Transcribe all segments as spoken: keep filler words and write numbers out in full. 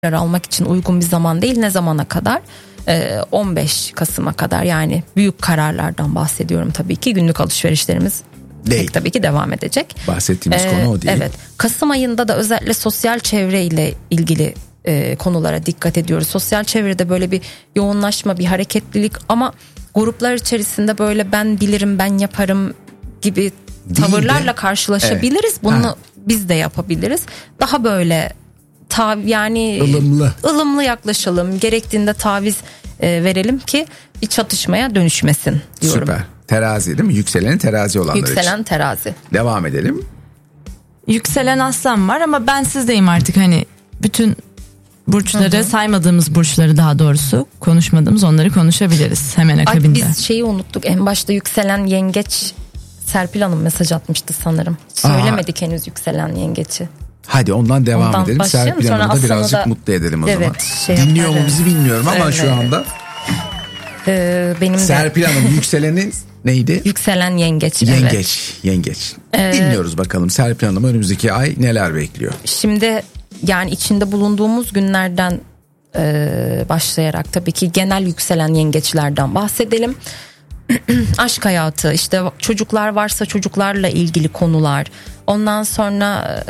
almak için uygun bir zaman değil. Ne zamana kadar? on beş Kasım'a kadar, yani büyük kararlardan bahsediyorum tabii ki. Günlük alışverişlerimiz değil, tabii ki devam edecek. Bahsettiğimiz ee, konu o değil. Evet. Kasım ayında da özellikle sosyal çevre ile ilgili e, konulara dikkat ediyoruz. Sosyal çevrede böyle bir yoğunlaşma, bir hareketlilik, ama gruplar içerisinde böyle ben bilirim, ben yaparım gibi tavırlarla de, karşılaşabiliriz. Evet. Bunu ha. biz de yapabiliriz. Daha böyle tav yani ılımlı. ılımlı yaklaşalım. Gerektiğinde taviz e, verelim ki bir çatışmaya dönüşmesin diyorum. Süper. Terazi değil mi? Yükselen terazi olanlar Yükselen için. Yükselen terazi. Devam edelim. Yükselen aslan var ama ben sizdeyim artık, hani bütün burçları, hı hı. saymadığımız burçları daha doğrusu konuşmadığımız, onları konuşabiliriz hemen akabinde. Ay, biz şeyi unuttuk en başta, yükselen yengeç. Serpil Hanım mesaj atmıştı sanırım. Söylemedik Aa. henüz yükselen yengeçi. Hadi ondan devam ondan edelim. Serpil Hanım'ı da birazcık da, mutlu edelim o evet, zaman. Şey Dinliyor mu bizi bilmiyorum ama evet. şu anda. Ee, benim Serpil Hanım yükselenin neydi? Yükselen yengeç. Yengeç, evet. yengeç. Ee, Dinliyoruz bakalım Serpil Hanım önümüzdeki ay neler bekliyor? Şimdi yani içinde bulunduğumuz günlerden e, başlayarak tabii ki genel yükselen yengeçlerden bahsedelim. Aşk hayatı, işte çocuklar varsa çocuklarla ilgili konular, ondan sonra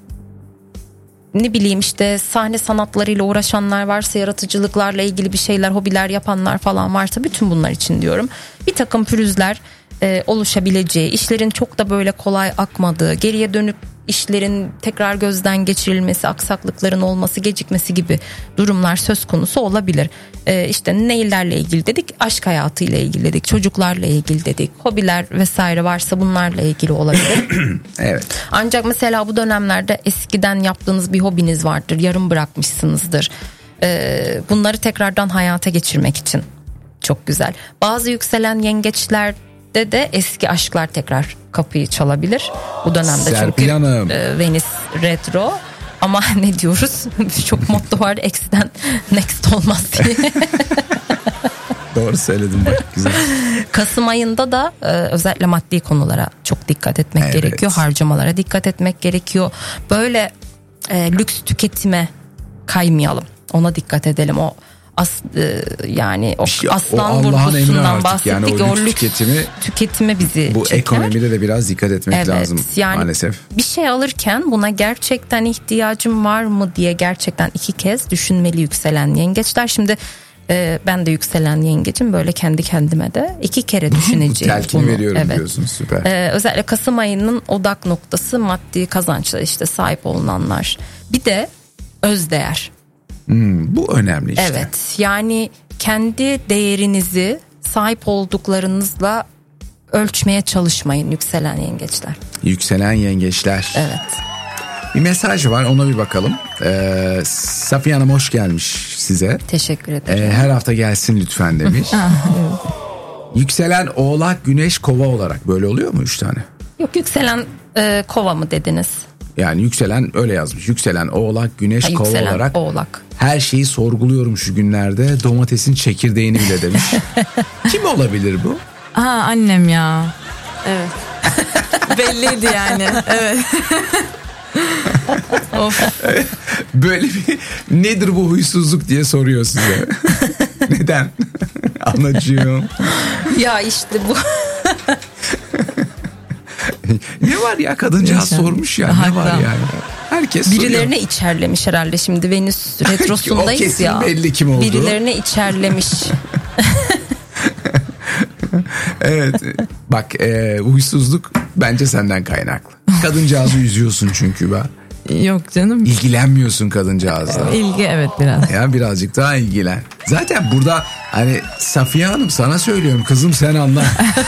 ne bileyim işte sahne sanatlarıyla uğraşanlar varsa, yaratıcılıklarla ilgili bir şeyler, hobiler yapanlar falan varsa, bütün bunlar için diyorum. Bir takım pürüzler e, oluşabileceği, işlerin çok da böyle kolay akmadığı, geriye dönüp işlerin tekrar gözden geçirilmesi, aksaklıkların olması, gecikmesi gibi durumlar söz konusu olabilir. Ee, işte neylerle ilgili dedik? Aşk hayatıyla ilgili dedik, çocuklarla ilgili dedik, hobiler vesaire varsa bunlarla ilgili olabilir. Evet. Ancak mesela bu dönemlerde eskiden yaptığınız bir hobiniz vardır, yarım bırakmışsınızdır. Ee, bunları tekrardan hayata geçirmek için çok güzel. Bazı yükselen yengeçler de de eski aşklar tekrar kapıyı çalabilir bu dönemde. Serpil çünkü Hanım. E, Venüs retro, ama ne diyoruz? Çok motto var, X'den next olmaz diye. Doğru söyledim bak, güzel. Kasım ayında da e, özellikle maddi konulara çok dikkat etmek evet. gerekiyor. Harcamalara dikkat etmek gerekiyor. Böyle e, lüks tüketime kaymayalım. Ona dikkat edelim. O As, yani o şey, aslan o vurgusundan bahsettik. Yani o, o lüks lüks tüketimi, tüketime bizi bu çeker. Ekonomide de biraz dikkat etmek evet, lazım yani maalesef. Bir şey alırken buna gerçekten ihtiyacım var mı diye gerçekten iki kez düşünmeli yükselen yengeçler. Şimdi e, ben de yükselen yengecim, böyle kendi kendime de iki kere düşüneceğim. Telkini bunu. veriyorum evet. diyorsunuz, süper. E, özellikle Kasım ayının odak noktası maddi kazançlara işte sahip olunanlar. Bir de özdeğer. Hmm, bu önemli işte. Evet, yani kendi değerinizi sahip olduklarınızla ölçmeye çalışmayın yükselen yengeçler. Yükselen yengeçler. Evet. Bir mesaj var, ona bir bakalım. Ee, Safiye Hanım hoş gelmiş size. Teşekkür ederim. Ee, her hafta gelsin lütfen demiş. Yükselen Oğlak, Güneş, Kova olarak böyle oluyor mu üç tane? Yok, yükselen e, Kova mı dediniz? Yani yükselen öyle yazmış. Yükselen Oğlak, Güneş, ha, Kova olarak. Oğlak. Her şeyi sorguluyorum şu günlerde. Domatesin çekirdeğini bile demiş. Kim olabilir bu? Aa, annem ya. Evet. Belliydi yani. Evet. Of. Böyle bir nedir bu huysuzluk diye soruyor size. Neden? Anacığım. Ya işte bu. Ne var ya, kadıncağız sormuş ya. Ne var yani? Herkes birilerine soruyor. içerlemiş herhalde, şimdi Venüs retrosundayız o kesin ya. Belli kim oldu. Birilerine içerlemiş. Evet. Bak e, huysuzluk bence senden kaynaklı. Kadıncağızı üzüyorsun çünkü ben. Yok canım. İlgilenmiyorsun kadıncağızla. İlgi evet biraz. Ya birazcık daha ilgilen. Zaten burada hani Safiye Hanım sana söylüyorum kızım sen anla.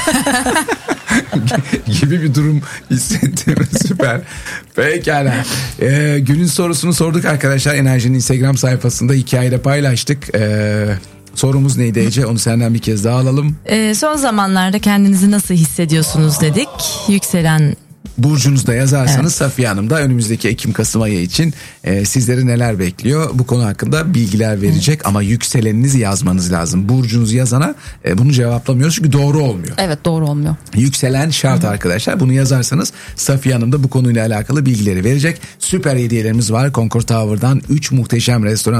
gibi bir durum hissettim. Süper. Pekala. Ee, günün sorusunu sorduk arkadaşlar. Enerji'nin Instagram sayfasında hikayede paylaştık. Ee, sorumuz neydi Ece? Onu senden bir kez daha alalım. Ee, son zamanlarda kendinizi nasıl hissediyorsunuz dedik. Yükselen burcunuzda yazarsanız Evet. Safiye Hanım da önümüzdeki Ekim-Kasım ayı için e, sizleri neler bekliyor bu konu hakkında bilgiler verecek. Evet. Ama yükseleninizi yazmanız lazım. Burcunuzu yazana e, bunu cevaplamıyoruz çünkü doğru olmuyor. Evet, doğru olmuyor. Yükselen şart Hı-hı. arkadaşlar. Bunu yazarsanız Safiye Hanım da bu konuyla alakalı bilgileri verecek. Süper hediyelerimiz var. Concord Tower'dan üç muhteşem restoran